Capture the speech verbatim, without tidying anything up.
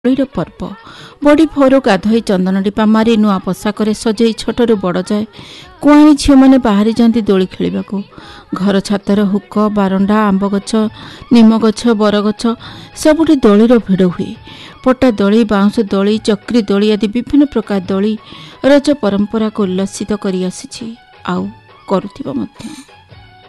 ଦୋଳିର ପର୍ବ। ବଡ଼ି ଭୋରୁ ଗାଧୋଇ ଚନ୍ଦନ ଟିପା ମାରି ନୂଆ ପୋଷାକରେ ସଜେଇ ଛୋଟରୁ ବଡ଼ ଯାଏ କୁଆଁରୀ ଝିଅମାନେ ବାହାରି ଯାଆନ୍ତି ଦୋଳି ଖେଳିବାକୁ। ଘର ଛାତର ହୁକ, ବାରଣ୍ଡା, ଆମ୍ବ ଗଛ, ନିମ ଗଛ, ବରଗଛ ସବୁଠି ଦୋଳିର ଭିଡ଼ ହୁଏ। ପଟା ଦୋଳି, ବାଉଁଶ ଦୋଳି, ଚକ୍ରି ଦୋଳି ଆଦି ବିଭିନ୍ନ ପ୍ରକାର ଦୋଳି ରଜ ପରମ୍ପରାକୁ ଉଲ୍ଲସିତ କରି ଆସିଛି, ଆଉ କରୁଥିବ ମଧ୍ୟ।